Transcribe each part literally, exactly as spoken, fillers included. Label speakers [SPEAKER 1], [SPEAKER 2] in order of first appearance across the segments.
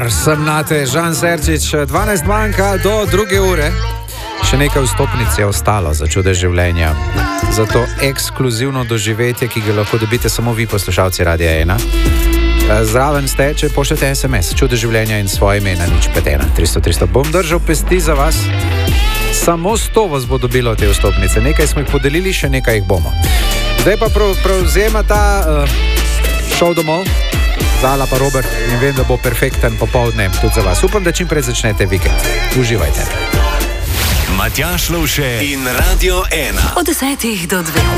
[SPEAKER 1] dober, sem nate, Žan Serčič, dvanajst manjka do druge ure. Še nekaj vstopnic je ostalo za čude življenja. Za to ekskluzivno doživetje, ki ga lahko dobite samo vi, poslušalci Radia ena. Zraven ste, če pošljete es em es, čude življenja in svoje ime na nič pet ena tristo tristo. Bom držal pesti za vas. Samo sto vas bo dobilo te vstopnice. Nekaj smo jih podelili, še nekaj jih bomo. Zdaj pa prevzema ta uh, šov domov. Zala pa Robert in vem, da bo perfekten popoldne tudi za vas. Upam, da čim prej začnete vikend. Uživajte.
[SPEAKER 2] Matjaž Lovše in Radio ena.
[SPEAKER 3] Od desetih do dveh.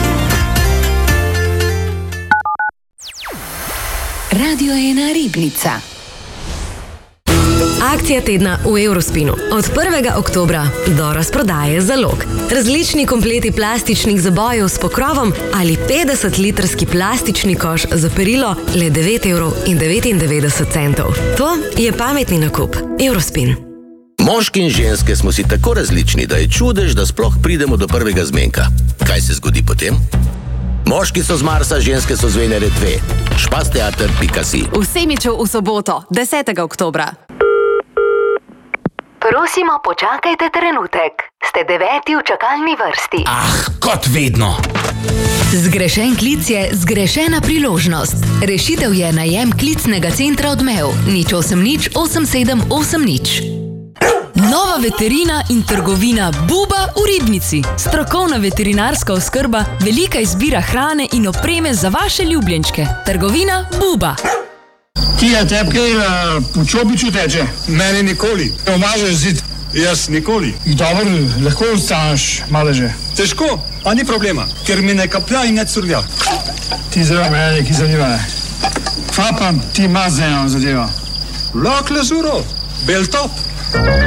[SPEAKER 3] Radio ena Ribnica. Akcija tedna v Eurospinu. Od prvega oktobra do razprodaje zalog. Različni kompleti plastičnih zabojev s pokrovom ali petdeset litrski plastični koš za perilo le devet evrov in devetindevetdeset centov. To je pametni nakup. Eurospin.
[SPEAKER 4] Moški in ženske smo si tako različni, da je čudež, da sploh pridemo do prvega zmenka. Kaj se zgodi potem? Moški so z Marsa, ženske so z Venere dve. špasteater pika si.
[SPEAKER 5] V Semiču v soboto, desetega oktobra.
[SPEAKER 3] Prosimo, počakajte trenutek. Ste deveti v čakalni vrsti.
[SPEAKER 6] Ah, kot vedno.
[SPEAKER 3] Zgrešen klic je zgrešena priložnost. Rešitev je najem klicnega centra Odmev. nič osem nič osem sedem osem nič. Nova veterina in trgovina Buba v Ribnici. Strokovna veterinarska oskrba, velika izbira hrane in opreme za vaše ljubljenčke. Trgovina Buba.
[SPEAKER 7] Tija, tebi kaj uh, po čopiču teče?
[SPEAKER 8] Meni nikoli.
[SPEAKER 7] Omažeš zid?
[SPEAKER 8] Jaz nikoli.
[SPEAKER 7] Dobro, lahko ostaneš maleže.
[SPEAKER 8] Težko, a ni problema, ker mi ne kaplja in ne curlja.
[SPEAKER 7] Ti zelo mene neki zanima. Fapam, ti ima z eno zadevo.
[SPEAKER 8] Lak lezuro, bel top.